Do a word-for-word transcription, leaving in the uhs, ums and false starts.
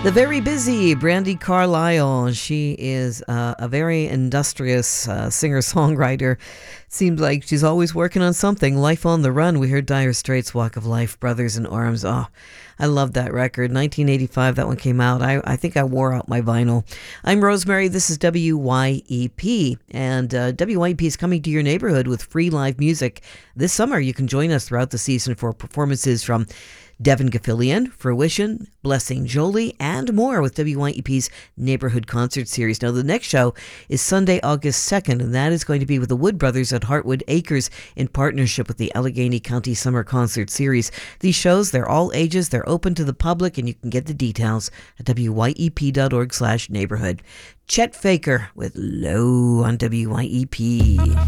The very busy Brandi Carlile. She is uh, a very industrious uh, singer-songwriter. Seems like she's always working on something. Life on the Run. We heard Dire Straits' Walk of Life, Brothers in Arms. Oh, I love that record. nineteen eighty-five, that one came out. I, I think I wore out my vinyl. I'm Rosemary. This is W Y E P. And uh, W Y E P is coming to your neighborhood with free live music. This summer, you can join us throughout the season for performances from Devin Gaffilian, Fruition, Blessing Jolie, and more with W Y E P's Neighborhood Concert Series. Now, the next show is Sunday, August second, and that is going to be with the Wood Brothers at Heartwood Acres in partnership with the Allegheny County Summer Concert Series. These shows, they're all ages, they're open to the public, and you can get the details at W Y E P dot org slash neighborhood. Chet Faker with Low on W Y E P.